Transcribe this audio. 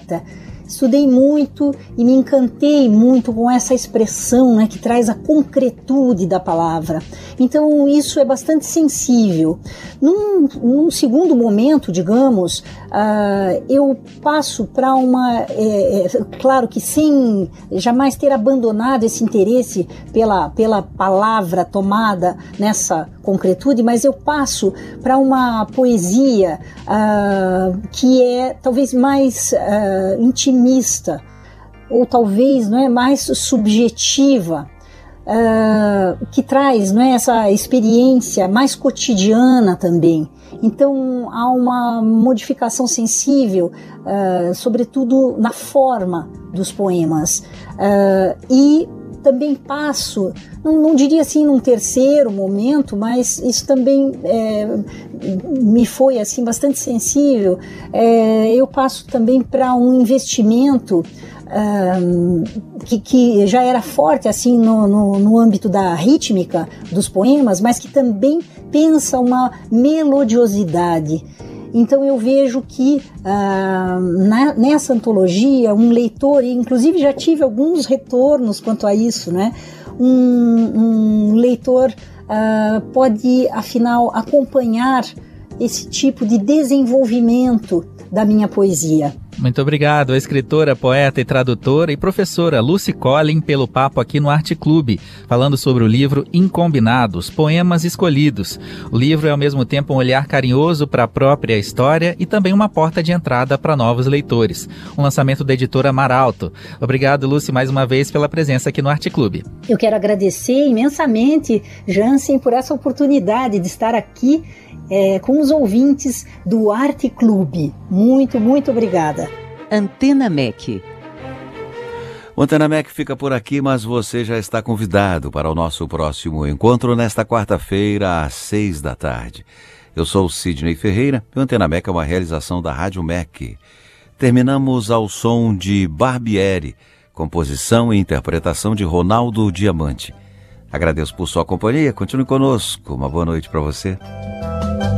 poeta. Estudei muito e me encantei muito com essa expressão, né, que traz a concretude da palavra. Então isso é bastante sensível. Num segundo momento, digamos, eu passo para claro que sem jamais ter abandonado esse interesse pela palavra tomada nessa concretude, mas eu passo para uma poesia que é talvez mais intimista, ou talvez, não é, mais subjetiva, que traz, não é, essa experiência mais cotidiana também. Então há uma modificação sensível, sobretudo na forma dos poemas, e também passo, não diria assim num terceiro momento, mas isso também me foi assim bastante sensível. Eu passo também para um investimento que já era forte assim no âmbito da rítmica dos poemas, mas que também pensa uma melodiosidade. Então eu vejo que nessa antologia um leitor, e inclusive já tive alguns retornos quanto a isso, né? Um leitor pode afinal acompanhar esse tipo de desenvolvimento da minha poesia. Muito obrigado, a escritora, poeta e tradutora e professora Lucy Collin pelo papo aqui no Arte Clube, falando sobre o livro Incombinados, Poemas Escolhidos. O livro é ao mesmo tempo um olhar carinhoso para a própria história e também uma porta de entrada para novos leitores. Um lançamento da editora Maralto. Obrigado, Lucy, mais uma vez pela presença aqui no Arte Clube. Eu quero agradecer imensamente, Jansen, por essa oportunidade de estar aqui com os ouvintes do Arte Clube. Muito, muito obrigada. Antena MEC. O Antena MEC fica por aqui, mas você já está convidado para o nosso próximo encontro nesta quarta-feira, às 18h. Eu sou o Sidney Ferreira e o Antena MEC é uma realização da Rádio MEC. Terminamos ao som de Barbieri, composição e interpretação de Ronaldo Diamante. Agradeço por sua companhia, continue conosco. Uma boa noite para você.